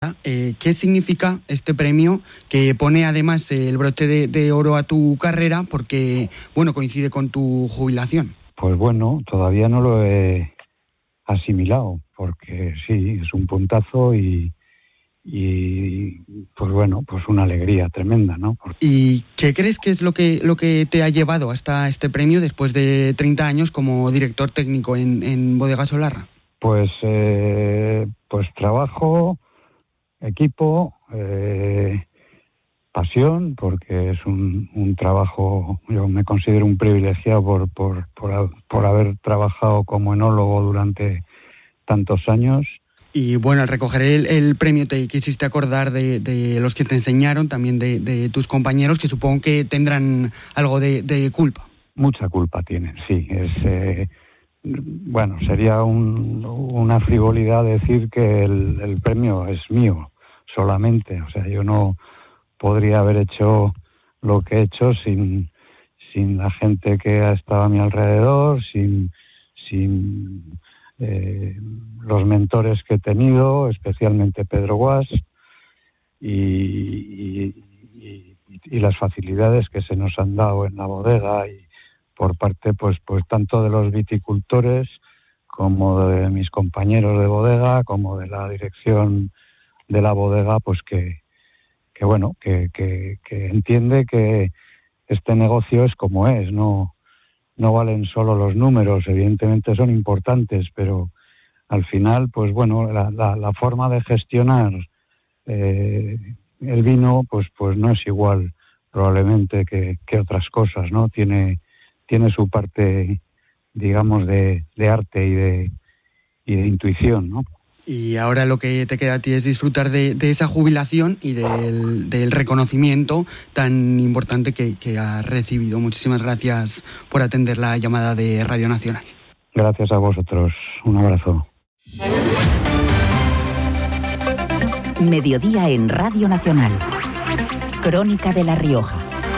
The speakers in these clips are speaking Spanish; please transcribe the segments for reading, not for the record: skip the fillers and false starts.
Alberta. ¿Qué significa este premio que pone además el broche de oro a tu carrera porque, bueno, coincide con tu jubilación? Pues bueno, todavía no lo he asimilado, porque sí, es un puntazo y pues bueno, pues una alegría tremenda, ¿no? ¿Y qué crees que es lo que te ha llevado hasta este premio después de 30 años como director técnico en Bodegas Olarra? Pues trabajo, equipo, pasión, porque es un trabajo, yo me considero un privilegiado por haber trabajado como enólogo durante tantos años. Y bueno, al recoger el premio te quisiste acordar de los que te enseñaron, también de tus compañeros, que supongo que tendrán algo de culpa. Mucha culpa tienen, sí. Bueno, sería una frivolidad decir que el premio es mío solamente. O sea, yo no podría haber hecho lo que he hecho sin la gente que ha estado a mi alrededor, sin los mentores que he tenido, especialmente Pedro Guas, y las facilidades que se nos han dado en la bodega y por parte pues tanto de los viticultores como de mis compañeros de bodega, como de la dirección de la bodega, pues que entiende que este negocio es como es, no valen solo los números, evidentemente son importantes, pero al final, pues bueno, la forma de gestionar el vino, pues no es igual probablemente que otras cosas, ¿no? Tiene su parte, digamos, de arte y de intuición, ¿no? Y ahora lo que te queda a ti es disfrutar de esa jubilación y del reconocimiento tan importante que has recibido. Muchísimas gracias por atender la llamada de Radio Nacional. Gracias a vosotros. Un abrazo. Mediodía en Radio Nacional. Crónica de La Rioja.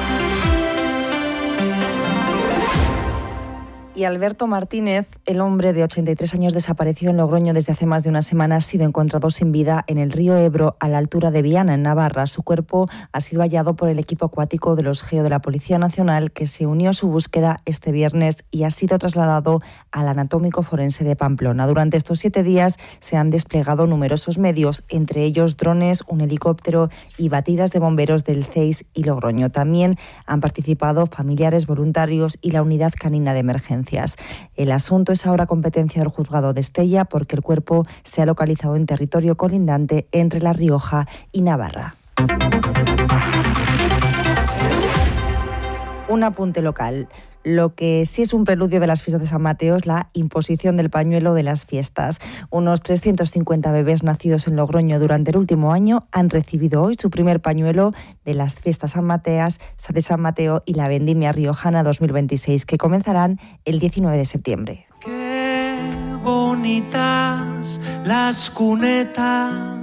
Y Alberto Martínez, el hombre de 83 años desaparecido en Logroño desde hace más de una semana, ha sido encontrado sin vida en el río Ebro, a la altura de Viana, en Navarra. Su cuerpo ha sido hallado por el equipo acuático de los GEO de la Policía Nacional, que se unió a su búsqueda este viernes y ha sido trasladado al Anatómico Forense de Pamplona. Durante estos 7 días se han desplegado numerosos medios, entre ellos drones, un helicóptero y batidas de bomberos del CEIS y Logroño. También han participado familiares, voluntarios y la unidad canina de emergencia. El asunto es ahora competencia del juzgado de Estella porque el cuerpo se ha localizado en territorio colindante entre La Rioja y Navarra. Un apunte local. Lo que sí es un preludio de las fiestas de San Mateo es la imposición del pañuelo de las fiestas. Unos 350 bebés nacidos en Logroño durante el último año han recibido hoy su primer pañuelo de las fiestas de San Mateo y la Vendimia Riojana 2026, que comenzarán el 19 de septiembre. Qué bonitas las cunetas.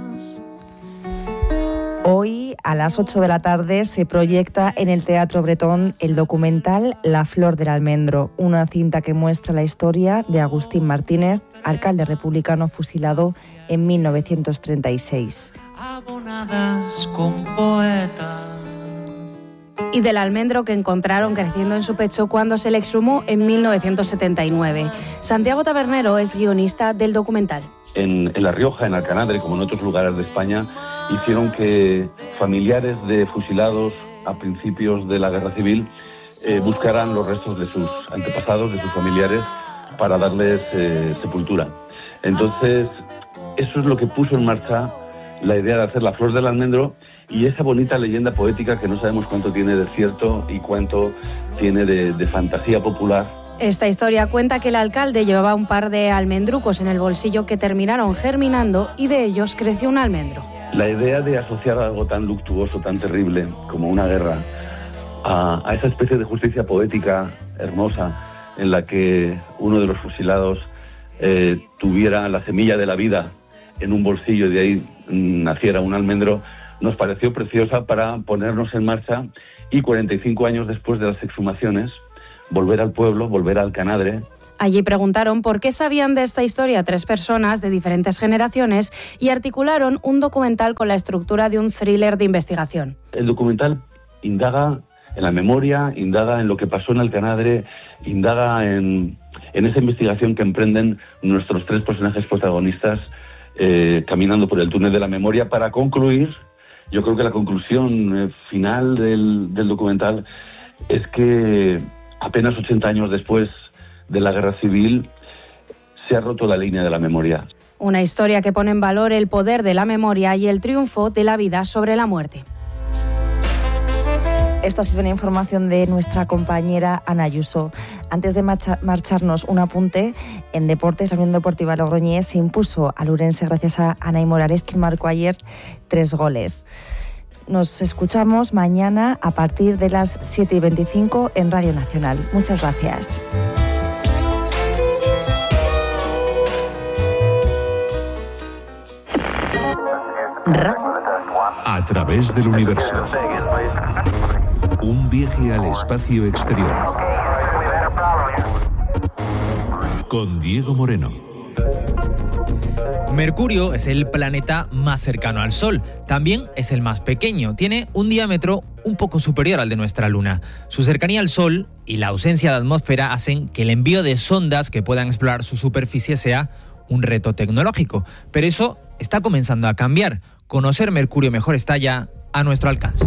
Hoy, a las 8 de la tarde, se proyecta en el Teatro Bretón el documental La Flor del Almendro, una cinta que muestra la historia de Agustín Martínez, alcalde republicano fusilado en 1936. Abonadas con poetas. Y del almendro que encontraron creciendo en su pecho cuando se le exhumó en 1979. Santiago Tabernero es guionista del documental. En La Rioja, en Alcanadre, como en otros lugares de España, hicieron que familiares de fusilados a principios de la Guerra Civil buscaran los restos de sus antepasados, de sus familiares, para darles sepultura. Entonces, eso es lo que puso en marcha la idea de hacer La Flor del Almendro y esa bonita leyenda poética que no sabemos cuánto tiene de cierto y cuánto tiene de fantasía popular. Esta historia cuenta que el alcalde llevaba un par de almendrucos en el bolsillo que terminaron germinando y de ellos creció un almendro. La idea de asociar algo tan luctuoso, tan terrible como una guerra a esa especie de justicia poética hermosa en la que uno de los fusilados tuviera la semilla de la vida en un bolsillo y de ahí naciera un almendro, nos pareció preciosa para ponernos en marcha y 45 años después de las exhumaciones volver al pueblo, volver a Alcanadre. Allí preguntaron por qué sabían de esta historia 3 personas de diferentes generaciones y articularon un documental con la estructura de un thriller de investigación. El documental indaga en la memoria, indaga en lo que pasó en Alcanadre, indaga en esa investigación que emprenden nuestros 3 personajes protagonistas caminando por el túnel de la memoria para concluir. Yo creo que la conclusión final del documental es que apenas 80 años después de la Guerra Civil se ha roto la línea de la memoria. Una historia que pone en valor el poder de la memoria y el triunfo de la vida sobre la muerte. Esto ha sido una información de nuestra compañera Ana Ayuso. Antes de marcharnos, un apunte. En deportes, la Unión Deportiva Logroñés se impuso al Ourense gracias a Anay Morales, que marcó ayer 3 goles. Nos escuchamos mañana a partir de las 7:25 en Radio Nacional. Muchas gracias. A través del universo. Un viaje al espacio exterior. Con Diego Moreno. Mercurio es el planeta más cercano al Sol. También es el más pequeño. Tiene un diámetro un poco superior al de nuestra Luna. Su cercanía al Sol y la ausencia de atmósfera hacen que el envío de sondas que puedan explorar su superficie sea un reto tecnológico. Pero eso está comenzando a cambiar. Conocer Mercurio mejor está ya a nuestro alcance.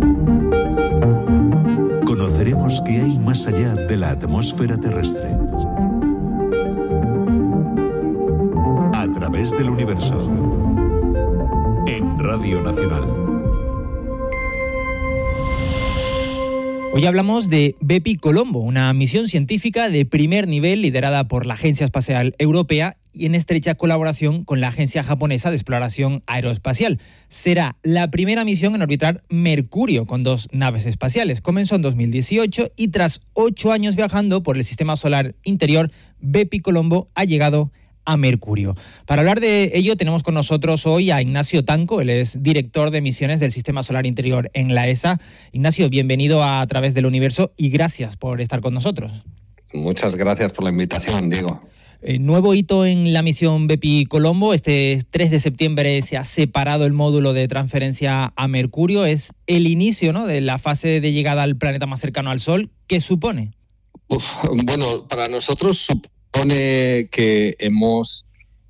Conoceremos qué hay más allá de la atmósfera terrestre. A través del universo. En Radio Nacional. Hoy hablamos de Bepi Colombo, una misión científica de primer nivel liderada por la Agencia Espacial Europea y en estrecha colaboración con la Agencia Japonesa de Exploración Aeroespacial. Será la primera misión en orbitar Mercurio con 2 naves espaciales. Comenzó en 2018 y tras 8 años viajando por el sistema solar interior, Bepi Colombo ha llegado a Mercurio. Para hablar de ello tenemos con nosotros hoy a Ignacio Tanco, él es director de misiones del Sistema Solar Interior en la ESA. Ignacio, bienvenido a Través del Universo y gracias por estar con nosotros. Muchas gracias por la invitación, Diego. Nuevo hito en la misión Bepi Colombo. Este 3 de septiembre se ha separado el módulo de transferencia a Mercurio. Es el inicio, ¿no?, de la fase de llegada al planeta más cercano al Sol. ¿Qué supone? Bueno, para nosotros supone que hemos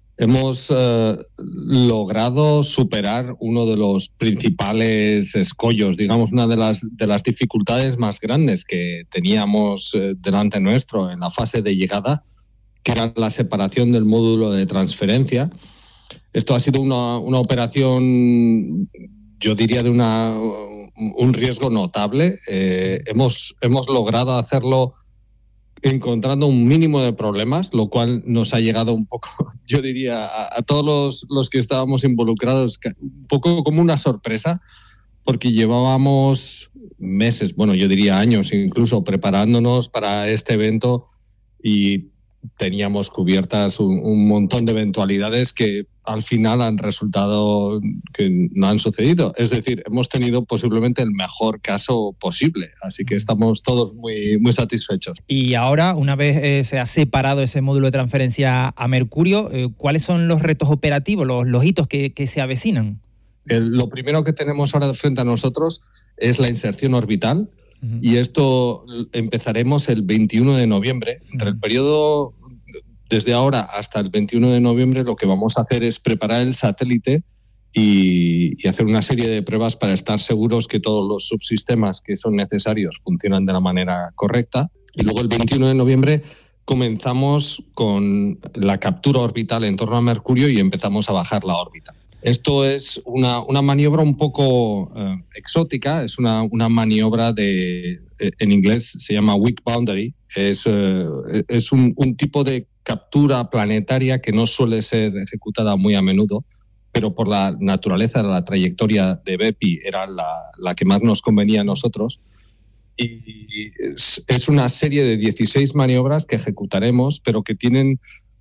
logrado superar uno de los principales escollos, digamos, una de las dificultades más grandes que teníamos delante nuestro en la fase de llegada, que era la separación del módulo de transferencia. Esto ha sido una operación, yo diría, de un riesgo notable. Hemos logrado hacerlo encontrando un mínimo de problemas, lo cual nos ha llegado un poco, yo diría, a todos los que estábamos involucrados, un poco como una sorpresa, porque llevábamos meses, bueno, yo diría años incluso, preparándonos para este evento y teníamos cubiertas un montón de eventualidades que al final han resultado que no han sucedido. Es decir, hemos tenido posiblemente el mejor caso posible, así que estamos todos muy, muy satisfechos. Y ahora, una vez se ha separado ese módulo de transferencia a Mercurio, ¿cuáles son los retos operativos, los hitos que se avecinan? Lo primero que tenemos ahora frente a nosotros es la inserción orbital. Y esto empezaremos el 21 de noviembre. Entre el periodo desde ahora hasta el 21 de noviembre lo que vamos a hacer es preparar el satélite y hacer una serie de pruebas para estar seguros que todos los subsistemas que son necesarios funcionan de la manera correcta. Y luego el 21 de noviembre comenzamos con la captura orbital en torno a Mercurio y empezamos a bajar la órbita. Esto es una maniobra un poco exótica, es una maniobra en inglés se llama weak boundary, es un tipo de captura planetaria que no suele ser ejecutada muy a menudo, pero por la naturaleza de la trayectoria de Bepi era la que más nos convenía a nosotros. Y es una serie de 16 maniobras que ejecutaremos, pero que tienen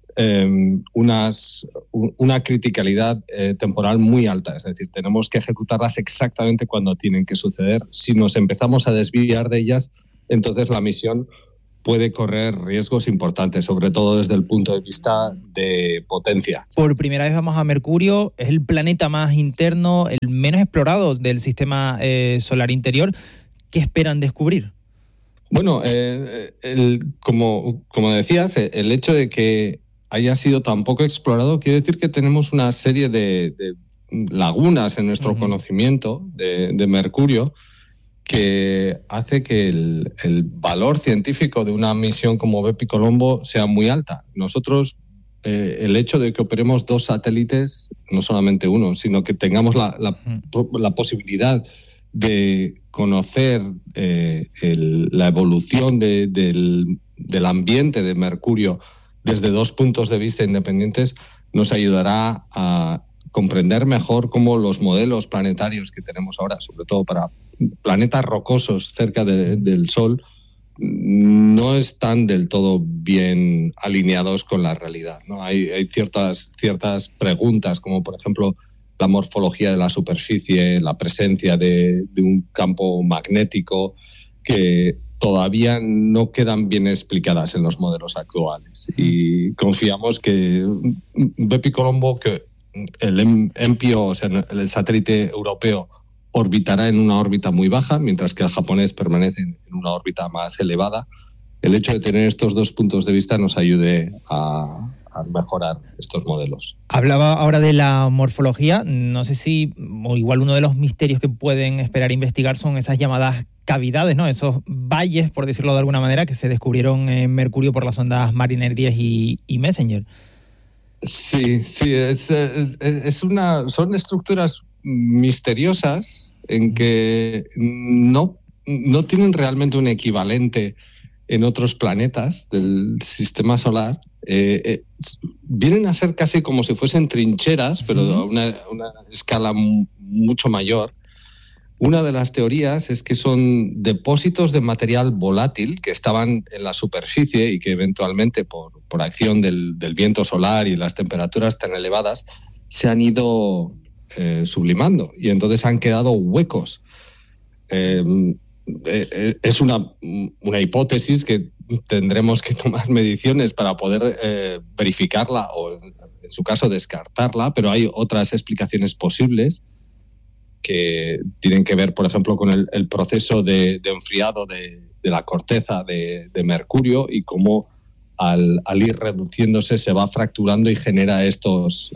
una criticalidad temporal muy alta, es decir, tenemos que ejecutarlas exactamente cuando tienen que suceder. Si nos empezamos a desviar de ellas, entonces la misión puede correr riesgos importantes, sobre todo desde el punto de vista de potencia. Por primera vez vamos a Mercurio, es el planeta más interno, el menos explorado del sistema solar interior. ¿Qué esperan descubrir? Bueno, como decías, el hecho de que haya sido tan poco explorado quiere decir que tenemos una serie de lagunas en nuestro conocimiento de Mercurio, que hace que el valor científico de una misión como Bepi Colombo sea muy alta. Nosotros, el hecho de que operemos 2 satélites, no solamente uno, sino que tengamos la posibilidad de conocer la evolución del ambiente de Mercurio desde 2 puntos de vista independientes, nos ayudará a comprender mejor cómo los modelos planetarios que tenemos ahora, sobre todo para planetas rocosos cerca del Sol, no están del todo bien alineados con la realidad, ¿no? Hay ciertas preguntas, como por ejemplo la morfología de la superficie, la presencia de un campo magnético, que todavía no quedan bien explicadas en los modelos actuales. Y confiamos que Bepi Colombo, que el EMPIO, o sea, el satélite europeo, orbitará en una órbita muy baja, mientras que el japonés permanece en una órbita más elevada. El hecho de tener estos 2 puntos de vista nos ayude a mejorar estos modelos. Hablaba ahora de la morfología. No sé si, o igual uno de los misterios que pueden esperar investigar son esas llamadas cavidades, ¿no? Esos valles, por decirlo de alguna manera, que se descubrieron en Mercurio por las sondas Mariner 10 y Messenger. Sí, son estructuras misteriosas en que no tienen realmente un equivalente en otros planetas del sistema solar. Vienen a ser casi como si fuesen trincheras, pero a una escala mucho mayor. Una de las teorías es que son depósitos de material volátil que estaban en la superficie y que eventualmente por acción del viento solar y las temperaturas tan elevadas se han ido sublimando y entonces han quedado huecos. Es una hipótesis que tendremos que tomar mediciones para poder verificarla o, en su caso, descartarla, pero hay otras explicaciones posibles que tienen que ver, por ejemplo, con el proceso de enfriado de la corteza de Mercurio y cómo al ir reduciéndose se va fracturando y genera estas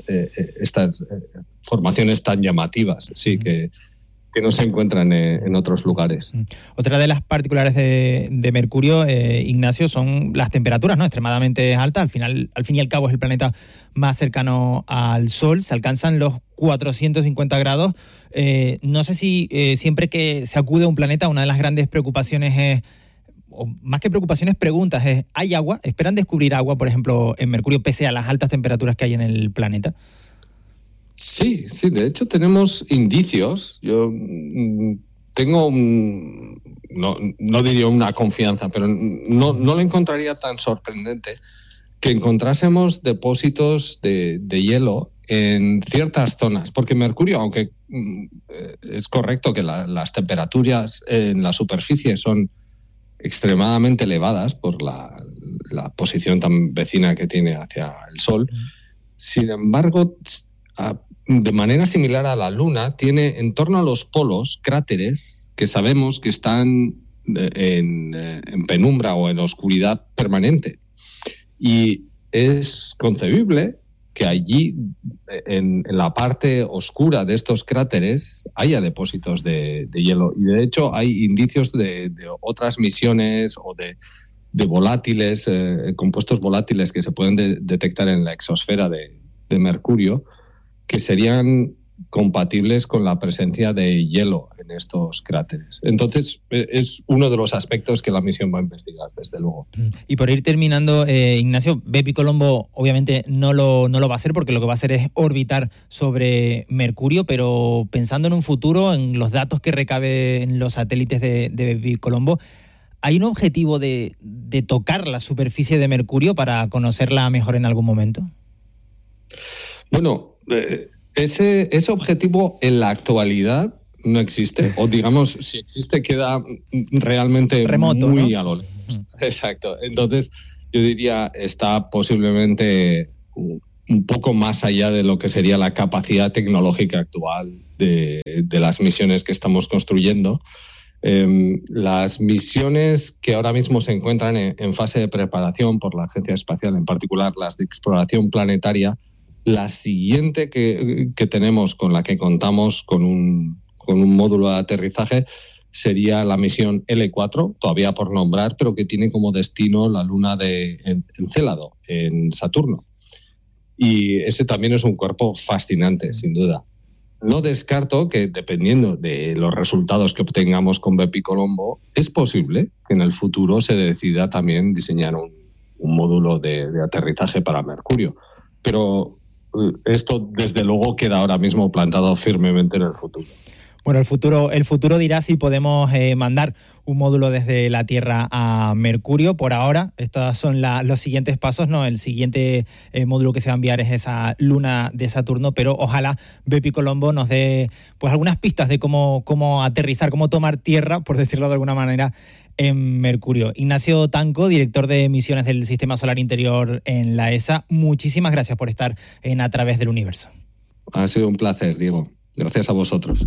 formaciones tan llamativas, sí, que no se encuentran en otros lugares. Otra de las particulares de Mercurio, Ignacio, son las temperaturas, ¿no? Extremadamente altas. Al fin y al cabo es el planeta más cercano al Sol. Se alcanzan los 450 grados. No sé si siempre que se acude a un planeta, una de las grandes preocupaciones es, o más que preocupaciones, preguntas es, ¿hay agua? ¿Esperan descubrir agua, por ejemplo, en Mercurio, pese a las altas temperaturas que hay en el planeta? Sí, de hecho tenemos indicios. Yo tengo no diría una confianza, pero no lo encontraría tan sorprendente que encontrásemos depósitos de hielo en ciertas zonas, porque Mercurio, aunque es correcto que las temperaturas en la superficie son extremadamente elevadas por la posición tan vecina que tiene hacia el Sol, sin embargo, de manera similar a la Luna, tiene en torno a los polos cráteres que sabemos que están en penumbra o en oscuridad permanente. Y es concebible que allí, en la parte oscura de estos cráteres, haya depósitos de hielo. Y de hecho hay indicios de otras misiones o de volátiles, compuestos volátiles que se pueden detectar en la exosfera de Mercurio, que serían compatibles con la presencia de hielo en estos cráteres. Entonces, es uno de los aspectos que la misión va a investigar, desde luego. Y por ir terminando, Ignacio, Bepi Colombo obviamente no lo va a hacer, porque lo que va a hacer es orbitar sobre Mercurio, pero pensando en un futuro, en los datos que recaben los satélites de Bepi Colombo, ¿hay un objetivo de tocar la superficie de Mercurio para conocerla mejor en algún momento? Bueno, ese objetivo en la actualidad no existe, o digamos, si existe queda realmente remoto, muy ¿no? a lo lejos. Exacto. Entonces, yo diría, está posiblemente un poco más allá de lo que sería la capacidad tecnológica actual de las misiones que estamos construyendo. Las misiones que ahora mismo se encuentran en fase de preparación por la Agencia Espacial, en particular las de exploración planetaria, la siguiente que tenemos, con la que contamos con un módulo de aterrizaje, sería la misión L4, todavía por nombrar, pero que tiene como destino la luna de Encélado, en Saturno. Y ese también es un cuerpo fascinante, sin duda. No descarto que, dependiendo de los resultados que obtengamos con Bepi Colombo, es posible que en el futuro se decida también diseñar un módulo de aterrizaje para Mercurio. Pero esto, desde luego, queda ahora mismo plantado firmemente en el futuro. Bueno, el futuro dirá si podemos mandar un módulo desde la Tierra a Mercurio. Por ahora, estos son los siguientes pasos, ¿no? El siguiente módulo que se va a enviar es esa luna de Saturno, pero ojalá Bepi Colombo nos dé pues algunas pistas de cómo aterrizar, cómo tomar tierra, por decirlo de alguna manera, en Mercurio. Ignacio Tanco, director de misiones del Sistema Solar Interior en la ESA, muchísimas gracias por estar en A Través del Universo. Ha sido un placer, Diego. Gracias a vosotros.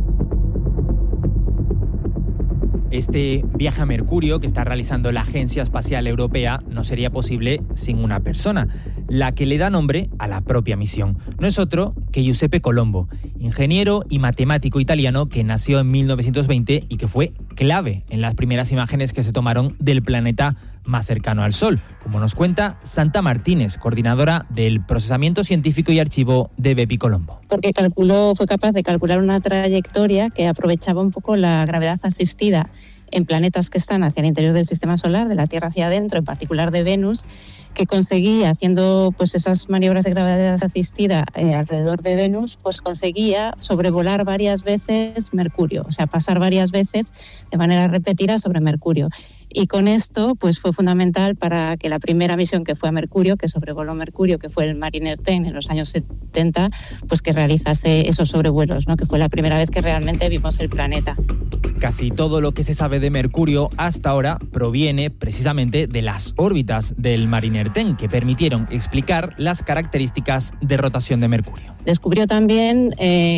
Este viaje a Mercurio que está realizando la Agencia Espacial Europea no sería posible sin una persona, la que le da nombre a la propia misión. No es otro que Giuseppe Colombo, ingeniero y matemático italiano que nació en 1920 y que fue clave en las primeras imágenes que se tomaron del planeta más cercano al Sol, como nos cuenta Santa Martínez, coordinadora del procesamiento científico y archivo de Bepi Colombo. Porque fue capaz de calcular una trayectoria que aprovechaba un poco la gravedad asistida en planetas que están hacia el interior del sistema solar, de la Tierra hacia adentro, en particular de Venus, que conseguía, haciendo pues esas maniobras de gravedad asistida alrededor de Venus, pues conseguía sobrevolar varias veces Mercurio, o sea, pasar varias veces de manera repetida sobre Mercurio. Y con esto pues fue fundamental para que la primera misión que fue a Mercurio, que sobrevoló Mercurio, que fue el Mariner 10 en los años 70, pues que realizase esos sobrevuelos, ¿no? Que fue la primera vez que realmente vimos el planeta. Casi todo lo que se sabe de Mercurio hasta ahora proviene precisamente de las órbitas del Mariner 10, que permitieron explicar las características de rotación de Mercurio. Descubrió también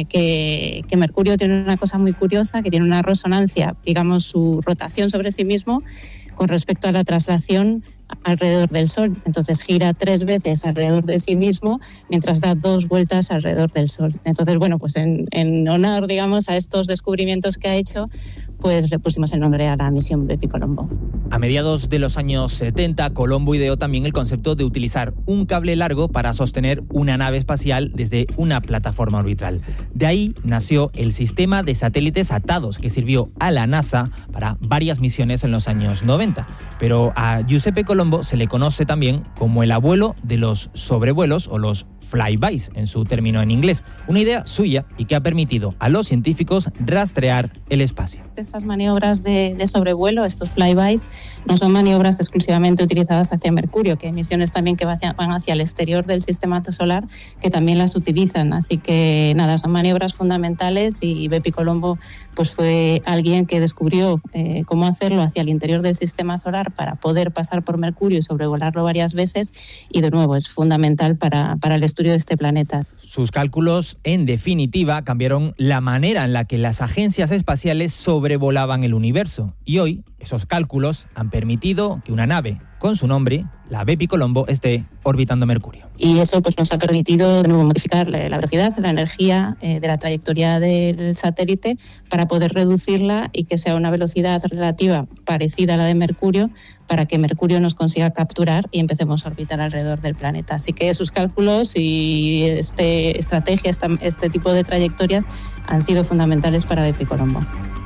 que Mercurio tiene una cosa muy curiosa, que tiene una resonancia, digamos, su rotación sobre sí mismo con respecto a la traslación alrededor del Sol. Entonces gira 3 veces alrededor de sí mismo mientras da 2 vueltas alrededor del Sol. Entonces, bueno, pues en honor, digamos, a estos descubrimientos que ha hecho, pues le pusimos el nombre a la misión Bepi Colombo. A mediados de los años 70, Colombo ideó también el concepto de utilizar un cable largo para sostener una nave espacial desde una plataforma orbital. De ahí nació el sistema de satélites atados que sirvió a la NASA para varias misiones en los años 90. Pero a Giuseppe Colombo se le conoce también como el abuelo de los sobrevuelos o los flybys, en su término en inglés. Una idea suya y que ha permitido a los científicos rastrear el espacio. Estas maniobras de sobrevuelo, estos flybys, no son maniobras exclusivamente utilizadas hacia Mercurio, que hay misiones también que van hacia el exterior del sistema solar que también las utilizan. Así que nada, son maniobras fundamentales y Bepi Colombo pues fue alguien que descubrió cómo hacerlo hacia el interior del sistema solar para poder pasar por Mercurio y sobrevolarlo varias veces, y de nuevo es fundamental para el estudio de este planeta. Sus cálculos, en definitiva, cambiaron la manera en la que las agencias espaciales sobrevolaban el universo. Y hoy, esos cálculos han permitido que una nave con su nombre, la Bepi Colombo, esté orbitando Mercurio. Y eso pues nos ha permitido de nuevo modificar la velocidad, la energía de la trayectoria del satélite para poder reducirla y que sea una velocidad relativa parecida a la de Mercurio, para que Mercurio nos consiga capturar y empecemos a orbitar alrededor del planeta. Así que sus cálculos y estrategias, este tipo de trayectorias han sido fundamentales para Bepi Colombo.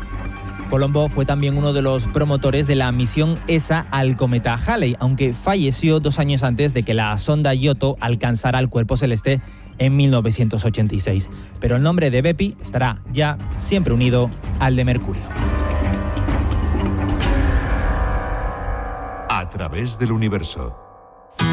Colombo fue también uno de los promotores de la misión ESA al cometa Halley, aunque falleció 2 años antes de que la sonda Giotto alcanzara el cuerpo celeste en 1986. Pero el nombre de Bepi estará ya siempre unido al de Mercurio. A través del universo.